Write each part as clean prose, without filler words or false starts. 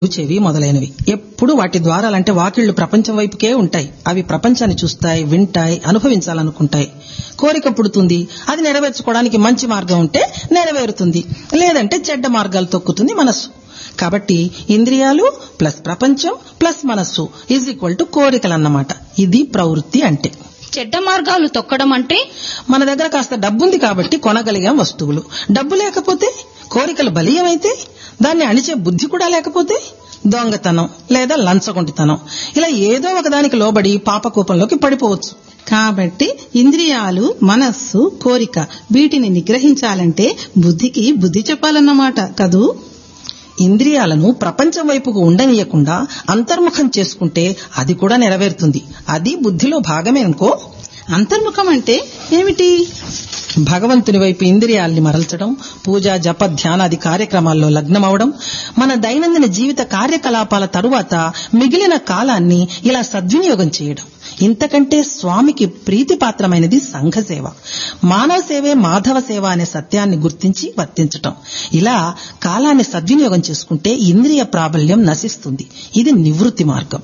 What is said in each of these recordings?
చెవి మొదలైనవి. ఎప్పుడు వాటి ద్వారాలంటే వాకిళ్లు ప్రపంచం వైపుకే ఉంటాయి. అవి ప్రపంచాన్ని చూస్తాయి, వింటాయి, అనుభవించాలనుకుంటాయి. కోరిక పుడుతుంది, అది నెరవేర్చుకోవడానికి మంచి మార్గం ఉంటే నెరవేరుతుంది, లేదంటే చెడ్డ మార్గాలు తొక్కుతుంది మనస్సు. కాబట్టి ఇంద్రియాలు ప్లస్ ప్రపంచం ప్లస్ మనస్సు ఈజ్ ఈక్వల్ టు కోరికలన్నమాట. ఇది ప్రవృత్తి అంటే. చెడ్డ మార్గాలు తొక్కడం అంటే మన దగ్గర కాస్త డబ్బుంది కాబట్టి కొనగలిగాం వస్తువులు. డబ్బు లేకపోతే, కోరికలు బలీయమైతే, దాన్ని అణిచే బుద్ధి కూడా లేకపోతే దొంగతనం లేదా లంచగొండితనం, ఇలా ఏదో ఒకదానికి లోబడి పాపకూపంలోకి పడిపోవచ్చు. కాబట్టి ఇంద్రియాలు, మనస్సు, కోరిక వీటిని నిగ్రహించాలంటే బుద్ధికి బుద్ధి చెప్పాలన్నమాట కదూ. ఇంద్రియాలను ప్రపంచం వైపుకు ఉండనీయకుండా అంతర్ముఖం చేసుకుంటే అది కూడా నెరవేరుతుంది. అది బుద్ధిలో భాగమే అనుకో. అంతర్ముఖం అంటే ఏమిటి? భగవంతుని వైపు ఇంద్రియాల్ని మరల్చడం, పూజ, జప, ధ్యానాది కార్యక్రమాల్లో లగ్నమవడం, మన దైనందిన జీవిత కార్యకలాపాల తరువాత మిగిలిన కాలాన్ని ఇలా సద్వినియోగం చేయడం. ఇంతకంటే స్వామికి ప్రీతిపాత్రమైనది సంఘసేవ. మానవ సేవే మాధవ సేవ అనే సత్యాన్ని గుర్తించి వర్తించటం. ఇలా కాలాన్ని సద్వినియోగం చేసుకుంటే ఇంద్రియ ప్రాబల్యం నశిస్తుంది. ఇది నివృత్తి మార్గం.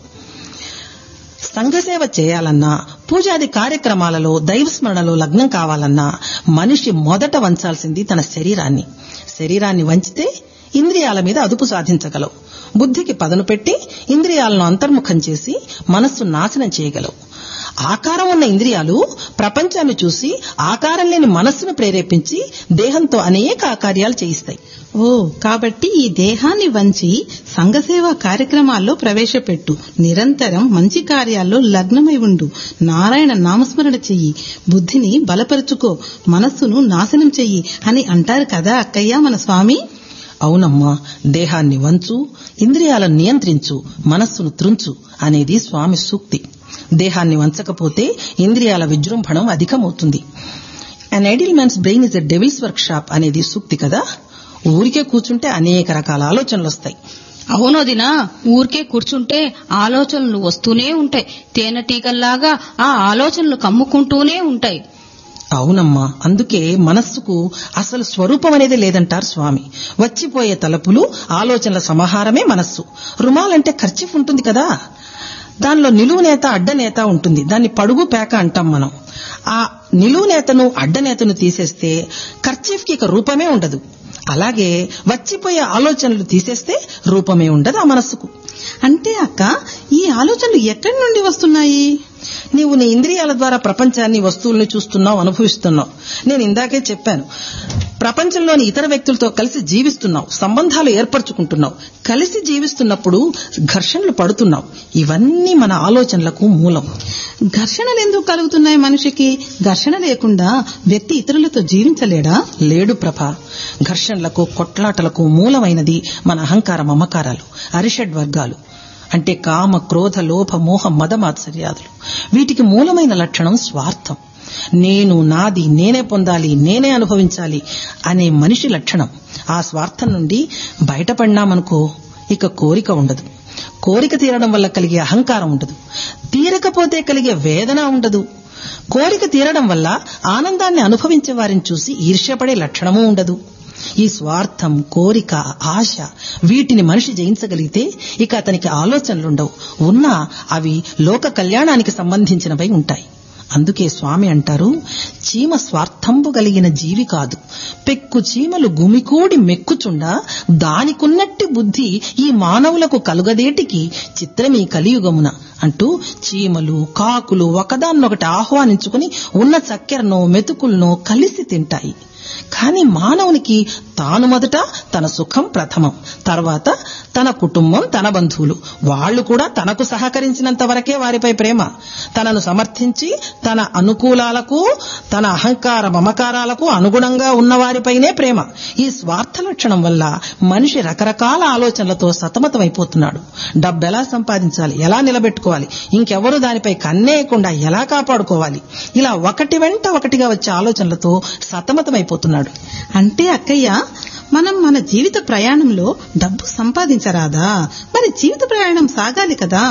సంఘసేవ చేయాలన్నా, పూజాది కార్యక్రమాలలో దైవస్మరణలో లగ్నం కావాలన్నా మనిషి మొదట వంచాల్సింది తన శరీరాన్ని. శరీరాన్ని వంచితే ఇంద్రియాల మీద అదుపు సాధించగలవు. బుద్ధికి పదను పెట్టి ఇంద్రియాలను అంతర్ముఖం చేసి మనస్సు నాశనం చేయగలవు. ఆకారం ఉన్న ఇంద్రియాలు ప్రపంచాన్ని చూసి ఆకారం లేని మనస్సును ప్రేరేపించి దేహంతో అనేక కార్యాలు చేయిస్తాయి. ఓ, కాబట్టి ఈ దేహాన్ని వంచి సంఘసేవా కార్యక్రమాల్లో ప్రవేశపెట్టు. నిరంతరం మంచి కార్యాల్లో లగ్నమై ఉండు. నారాయణ నామస్మరణ చెయ్యి. బుద్ధిని బలపరుచుకో, మనస్సును నాశనం చెయ్యి అని అంటారు కదా అక్కయ్య మన స్వామి. అవునమ్మా, దేహాన్ని వంచు, ఇంద్రియాలను నియంత్రించు, మనస్సును త్రుంచు అనేది స్వామి సూక్తి. దేహాన్ని వంచకపోతే ఇంద్రియాల విజృంభణం అధికమవుతుంది. అన్ idol man's brain is a devils work shop అనేది సూక్తి కదా. ఊరికే కూర్చుంటే అనేక రకాల ఆలోచనలు వస్తాయి. అవునోదినా, ఊరికే కూర్చుంటే ఆలోచనలు వస్తూనే ఉంటాయి. తేనెటీగల్లాగా ఆ ఆలోచనలు కమ్ముకుంటూనే ఉంటాయి. అవునమ్మా, అందుకే మనస్సుకు అసలు స్వరూపం అనేది లేదంటారు స్వామి. వచ్చిపోయే తలపులు, ఆలోచనల సమాహారమే మనస్సు. రుమాలంటే ఖర్చీఫ్ ఉంటుంది కదా, దానిలో నిలువునేత అడ్డనేత ఉంటుంది. దాన్ని పడుగు పేక అంటాం మనం. ఆ నిలువునేతను అడ్డనేతను తీసేస్తే ఖర్చీఫ్కి ఇక రూపమే ఉండదు. అలాగే వచ్చిపోయే ఆలోచనలు తీసేస్తే రూపమే ఉండదు ఆ మనస్సుకు. అంటే అక్క, ఈ ఆలోచనలు ఎక్కడి నుండి వస్తున్నాయి? నీవు నీ ఇంద్రియాల ద్వారా ప్రపంచాన్ని, వస్తువుల్ని చూస్తున్నావు, అనుభవిస్తున్నావు. నేను ఇందాకే చెప్పాను, ప్రపంచంలోని ఇతర వ్యక్తులతో కలిసి జీవిస్తున్నావు, సంబంధాలు ఏర్పరచుకుంటున్నావు. కలిసి జీవిస్తున్నప్పుడు ఘర్షణలు పడుతున్నావు. ఇవన్నీ మన ఆలోచనలకు మూలం. ఘర్షణలు ఎందుకు కలుగుతున్నాయి మనిషికి? ఘర్షణ లేకుండా వ్యక్తి ఇతరులతో జీవించలేడా? లేడు ప్రభ. ఘర్షణలకు, కొట్లాటలకు మూలమైనది మన అహంకార మమకారాలు, అరిషడ్ వర్గాలు. అంటే కామ, క్రోధ, లోభ, మోహ, మద, మాత్సర్యాదులు. వీటికి మూలమైన లక్షణం స్వార్థం. నేను, నాది, నేనే పొందాలి, నేనే అనుభవించాలి అనే మనిషి లక్షణం. ఆ స్వార్థం నుండి బయటపడినామనుకో ఇక కోరిక ఉండదు. కోరిక తీరడం వల్ల కలిగే అహంకారం ఉండదు. తీరకపోతే కలిగే వేదన ఉండదు. కోరిక తీరడం వల్ల ఆనందాన్ని అనుభవించే వారిని చూసి ఈర్ష్యపడే లక్షణమూ ఉండదు. ఈ స్వార్థం, కోరిక, ఆశ వీటిని మనిషి జయించగలిగితే ఇక అతనికి ఆలోచనలుండవు. ఉన్నా అవి లోక కళ్యాణానికి సంబంధించినవై ఉంటాయి. అందుకే స్వామి అంటారు, చీమ స్వార్థంబు కలిగిన జీవి కాదు, పెక్కు చీమలు గుమికూడి మెక్కుచుండా దానికున్నట్టి బుద్ధి ఈ మానవులకు కలుగదేటికి చిత్రమీ కలియుగమున అంటూ చీమలు, కాకులు ఒకదాన్నొకటి ఆహ్వానించుకుని ఉన్న చక్కెరనో మెతుకులనో కలిసి తింటాయి. కానీ మానవునికి తాను మొదట తన సుఖం ప్రథమం, తర్వాత తన కుటుంబం, తన బంధువులు. వాళ్లు కూడా తనకు సహకరించినంత వరకే వారిపై ప్రేమ. తనను సమర్థించి తన అనుకూలాలకు, తన అహంకార మమకారాలకు అనుగుణంగా ఉన్నవారిపైనే ప్రేమ. ఈ స్వార్థ లక్షణం వల్ల మనిషి రకరకాల ఆలోచనలతో సతమతమైపోతున్నాడు. డబ్బు ఎలా సంపాదించాలి, ఎలా నిలబెట్టుకోవాలి, ఇంకెవరూ దానిపై కన్నేయకుండా ఎలా కాపాడుకోవాలి, ఇలా ఒకటి వెంట ఒకటిగా వచ్చే ఆలోచనలతో సతమతమైపోతున్నాడు. అంటే అక్కయ్య, మనం మన జీవిత ప్రయాణంలో డబ్బు సంపాదించరాదా? మరి జీవిత ప్రయాణం సాగాలి కదా.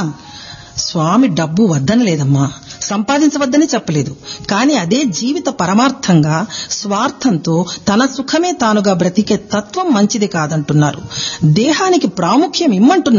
స్వామి డబ్బు వద్దని లేదమ్మా, సంపాదించవద్దని చెప్పలేదు. కానీ అదే జీవిత పరమార్థంగా స్వార్థంతో తన సుఖమే తానుగా బ్రతికే తత్వం మంచిది కాదంటున్నారు. దేహానికి ప్రాముఖ్యం ఇమ్మంటున్నారు.